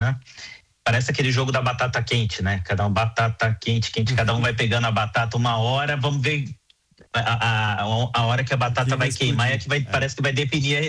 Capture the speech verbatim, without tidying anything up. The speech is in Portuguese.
né? Parece aquele jogo da batata quente, né? Cada um batata quente, quente, cada um vai pegando a batata uma hora, vamos ver a, a, a hora que a batata vai queimar, é que vai, é. parece que vai definir